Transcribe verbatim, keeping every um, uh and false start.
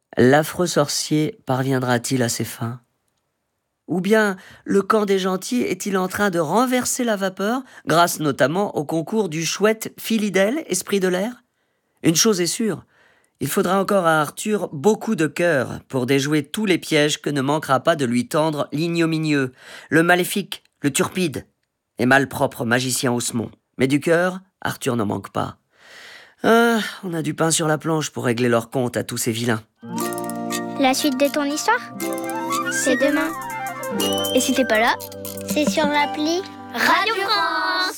L'affreux sorcier parviendra-t-il à ses fins ? Ou bien le camp des gentils est-il en train de renverser la vapeur, grâce notamment au concours du chouette Philidèle, esprit de l'air ? Une chose est sûre, il faudra encore à Arthur beaucoup de cœur pour déjouer tous les pièges que ne manquera pas de lui tendre l'ignominieux, le maléfique, le turpide et malpropre magicien Osmond. Mais du cœur, Arthur n'en manque pas. Ah, on a du pain sur la planche pour régler leur compte à tous ces vilains. La suite de ton histoire, c'est demain. Et si t'es pas là, c'est sur l'appli Radio France.